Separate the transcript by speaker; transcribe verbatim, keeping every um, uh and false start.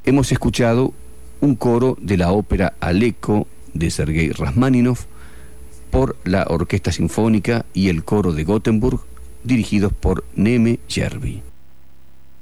Speaker 1: hemos escuchado un coro de la ópera Aleko de Sergei Rachmaninoff por la Orquesta Sinfónica y el Coro de Gotemburgo, dirigidos por Neme Järvi.